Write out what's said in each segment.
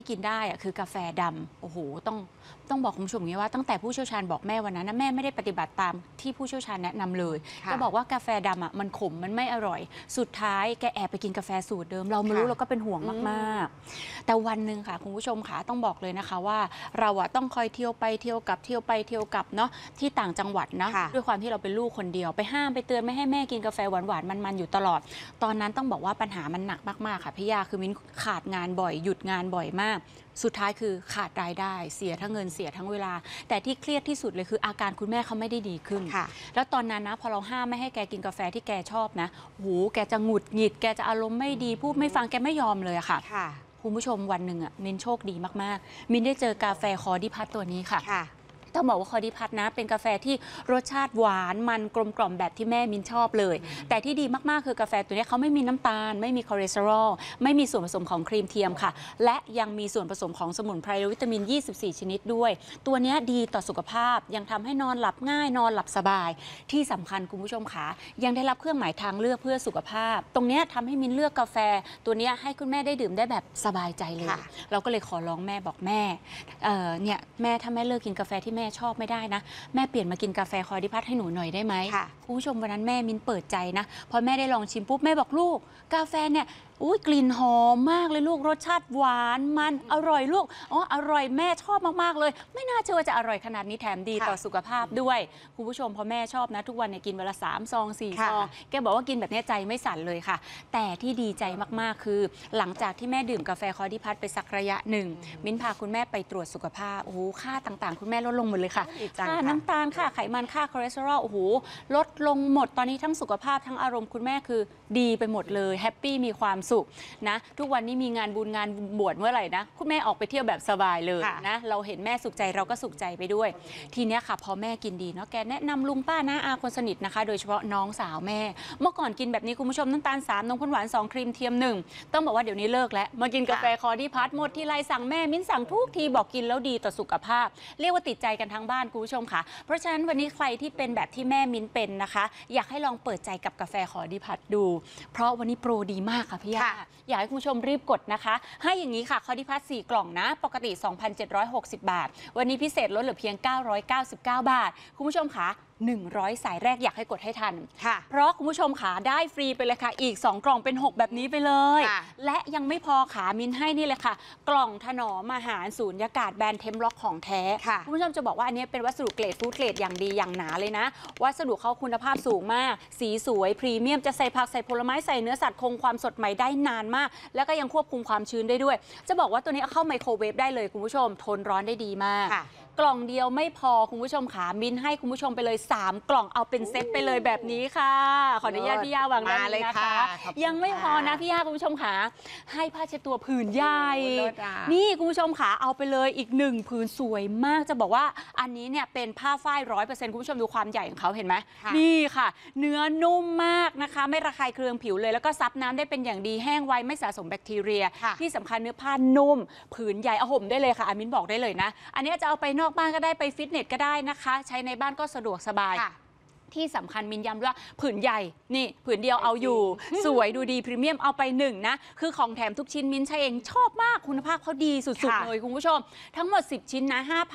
กินได้อะคือกาแฟดำโอ้โหต้องบอกคุณผู้ชมอย่างนี้ว่าตั้งแต่ผู้เชี่ยวชาญบอกแม่วันนั้นนะแม่ไม่ได้ปฏิบัติตามที่ผู้เชี่ยวชาญแนะนำเลยก็บอกว่ากาแฟดำอ่ะมันขมมันไม่อร่อยสุดท้ายแกแอบไปกินกาแฟสูตรเดิมเราไม่รู้เราก็เป็นห่วงมากๆแต่วันหนึ่งค่ะคุณผู้ชมค่ะต้องบอกเลยนะคะว่าเราอ่ะต้องคอยเที่ยวไปเที่ยวกลับเที่ยวไปเที่ยวกลับเนาะที่ต่างจังหวัดนะด้วยความที่เราเป็นลูกคนเดียวไปห้ามไปเตือนไม่ให้แม่กินกาแฟหวานๆมันๆอยู่ตลอดตอนนั้นต้องบอกว่าปัญหามันหนักมากๆค่ะพี่ยาคือมิ้นขาดงานบ่อยหยุดงานบ่อยมากสุดท้ายคือขาดรายได้เสียทั้งเงินเสียทั้งเวลาแต่ที่เครียดที่สุดเลยคืออาการคุณแม่เขาไม่ได้ดีขึ้นแล้วตอนนั้นนะพอเราห้ามไม่ให้แกกินกาแฟที่แกชอบนะโหแกจะหงุดหงิดแกจะอารมณ์ไม่ดีพูดไม่ฟังแกไม่ยอมเลยค่ะคุณผู้ชมวันหนึ่งอ่ะมินโชคดีมากๆมินได้เจอกาแฟคอดิพัทตัวนี้ค่ะต้องบอกว่าคอดิพัทนะเป็นกาแฟที่รสชาติหวานมันกลมกล่อมแบบที่แม่มินชอบเลยแต่ที่ดีมากๆคือกาแฟตัวนี้เขาไม่มีน้ำตาลไม่มีคอเลสเตอรอลไม่มีส่วนผสมของครีมเทียมค่ะและยังมีส่วนผสมของสมุนไพรและวิตามิน24ชนิดด้วยตัวนี้ดีต่อสุขภาพยังทำให้นอนหลับง่ายนอนหลับสบายที่สำคัญคุณผู้ชมคะยังได้รับเครื่องหมายทางเลือกเพื่อสุขภาพตรงนี้ทำให้มินเลือกกาแฟตัวนี้ให้คุณแม่ได้ดื่มได้แบบสบายใจเลยเราก็เลยขอร้องแม่บอกแม่เนี่ยแม่ถ้าแม่เลิกกินกาแฟที่แม่ชอบไม่ได้นะแม่เปลี่ยนมากินกาแฟคอดิพัทให้หนูหน่อยได้ไหมคุณผู้ชมวันนั้นแม่มินเปิดใจนะพอแม่ได้ลองชิมปุ๊บแม่บอกลูกกาแฟเนี่ยกลิ่นหอมมากเลยลูกรสชาติหวานมันอร่อยลูกอร่อยแม่ชอบมากๆเลยไม่น่าเชื่อว่าจะอร่อยขนาดนี้แถมดีต่อสุขภาพด้วยคุณผู้ชมพอแม่ชอบนะทุกวันเนี่ยกินวันละ3 ซอง 4 ซองแกบอกว่ากินแบบนี้ใจไม่สั่นเลยค่ะแต่ที่ดีใจมากๆคือหลังจากที่แม่ดื่มกาแฟคอดิพัทไปสักระยะหนึ่งมิ้นพาคุณแม่ไปตรวจสุขภาพค่าต่างๆคุณแม่ลดลงหมดเลยค่ะค่าน้ำตาลค่าไขมันค่าคอเลสเตอรอลลดลงหมดตอนนี้ทั้งสุขภาพทั้งอารมณ์คุณแม่คือดีไปหมดเลยแฮปปี้มีความสุขนะทุกวันนี้มีงานบุญงานบวชเมื่อไหร่นะคุณแม่ออกไปเที่ยวแบบสบายเลยนะเราเห็นแม่สุขใจเราก็สุขใจไปด้วยทีนี้ค่ะพอแม่กินดีเนาะแกแนะนำลุงป้าน้าอาคนสนิทนะคะโดยเฉพาะน้องสาวแม่เมื่อก่อนกินแบบนี้คุณผู้ชมน้ำตาล3นมข้นหวาน2ครีมเทียม1ต้องบอกว่าเดี๋ยวนี้เลิกแล้วมากินกาแฟคอดิพัทหมดที่ไรสั่งแม่มิ้นสั่งทุกทีบอกกินแล้วดีต่อสุขภาพเรียกว่าติดใจกันทั้งบ้านคุณผู้ชมค่ะเพราะฉะนั้นวันนี้ใครที่เป็นแบบที่แม่มิ้นเป็นนะคะอยากให้ลองเปิดใจกับกาแฟคอดิพัทดูเพราะวันนี้โปรดีมากค่ะพี่อยากให้คุณผู้ชมรีบกดนะคะให้อย่างนี้ค่ะคอดิพัท4 กล่องนะปกติ 2,760 บาทวันนี้พิเศษลดเหลือเพียง 999 บาทคุณผู้ชมค่ะ100 สายแรกอยากให้กดให้ทันเพราะคุณผู้ชมขาได้ฟรีไปเลยค่ะอีก2 กล่องเป็น6แบบนี้ไปเลยและยังไม่พอขามินให้นี่เลยค่ะกล่องถนอมอาหารสูญญากาศแบรนด์เทมล็อกของแท้คุณผู้ชมจะบอกว่าอันนี้เป็นวัสดุเกรดฟู้ดเกรดอย่างดีอย่างหนาเลยนะวัสดุเขาคุณภาพสูงมากสีสวยพรีเมียมจะใส่ผักใส่ผลไม้ใส่เนื้อสัตว์คงความสดใหม่ได้นานมากแล้วก็ยังควบคุมความชื้นได้ด้วยจะบอกว่าตัวนี้เข้าไมโครเวฟได้เลยคุณผู้ชมทนร้อนได้ดีมากกล่องเดียวไม่พอคุณผู้ชมขามินให้คุณผู้ชมไปเลย3 กล่องเอาเป็นเซตไปเลยแบบนี้ค่ะขออนุญาตพี่ย่าวางด้านนี้นะคะยังไม่พอนะพี่ย่าคุณผู้ชมขาให้ผ้าเช็ดตัวผืนใหญ่นี่คุณผู้ชมขาเอาไปเลยอีก1 ผืนสวยมากจะบอกว่าอันนี้เนี่ยเป็นผ้าฝ้าย 100% คุณผู้ชมดูความใหญ่ของเขาเห็นไหมนี่ค่ะเนื้อนุ่มมากนะคะไม่ระคายเคืองผิวเลยแล้วก็ซับน้ำได้เป็นอย่างดีแห้งไวไม่สะสมแบคทีเรียที่สำคัญเนื้อผ้านุ่มผืนใหญ่เอาห่มได้เลยค่ะอามินบอกได้เลยนะอันนี้จะเอาไปนอกบ้านก็ได้ไปฟิตเนสก็ได้นะคะใช้ในบ้านก็สะดวกสบายที่สำคัญมินย้ำว่าผืนใหญ่นี่ผืนเดียวเอาอยู่สวยดูดีพรีเมียมเอาไป1นะคือของแถมทุกชิ้นมินใช้เองชอบมากคุณภาพเขาดีสุดๆเลยคุณผู้ชมทั้งหมด10 ชิ้นนะ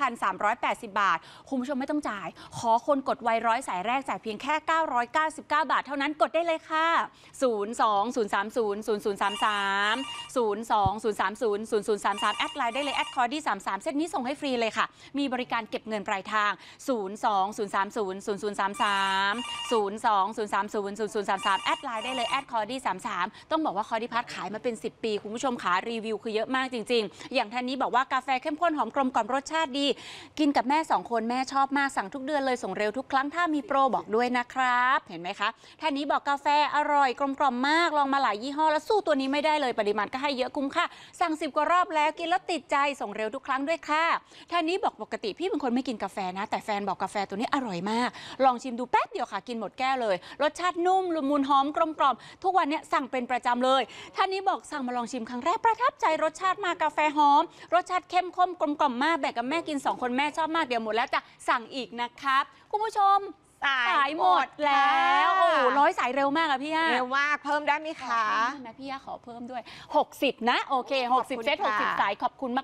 5,380 บาทคุณผู้ชมไม่ต้องจ่ายขอคนกดไว100 สายแรกจ่ายเพียงแค่999 บาทเท่านั้นกดได้เลยค่ะ02-030-0033 02-030-0033แอดไลน์ได้เลยแอดคอร์ดี้33เซตนี้ส่งให้ฟรีเลยค่ะมีบริการเก็บเงินปลายทาง02-030-0033 02-030-0033แอดไลน์ได้เลยแอดคอร์ดี้33ต้องบอกว่าคอร์ดี้พัทขายมาเป็น10 ปีคุณผู้ชมขารีวิวคือเยอะมากจริงๆอย่างท่านนี้บอกว่ากาแฟเข้มข้นหอมกลมกล่อมรสชาติดีกินกับแม่2 คนแม่ชอบมากสั่งทุกเดือนเลยส่งเร็วทุกครั้งถ้ามีโปรบอกด้วยนะครับเห็นไหมคะท่านนี้บอกกาแฟอร่อยกลมกล่อมมากลองมาหลายยี่ห้อแล้วสู้ตัวนี้ไม่ได้เลยปริมาณก็ให้เยอะคุ้มค่าสั่ง10 กว่ารอบแล้วกินแล้วติดใจส่งเร็วทุกครั้งด้วยค่ะท่านนี้บอกปกติพี่เป็นคนไม่กินกาแฟนะแต่แฟนบอกกาแฟตัวนี้อร่อยมากลองชิมดูแป๊บเดียวค่ะกินหมดแก้วเลยรสชาตินุ่มละมุนหอมกลมกล่อมทุกวันนี้สั่งเป็นประจำเลยท่านนี้บอกสั่งมาลองชิมครั้งแรกประทับใจรสชาติมากกาแฟหอมรสชาติเข้มข้นกลมกล่อมมากแบ่งกับแม่กิน2 คนแม่ชอบมากเดี๋ยวหมดแล้วจะสั่งอีกนะครับคุณผู้ชมสายหมดแล้ว100 สายเร็วมากอะพี่ย่าเร็วมากเพิ่มได้ไหมคะนะพี่ย่าขอเพิ่มด้วย60นะโอเค60 เซต 60 สายขอบคุณมาก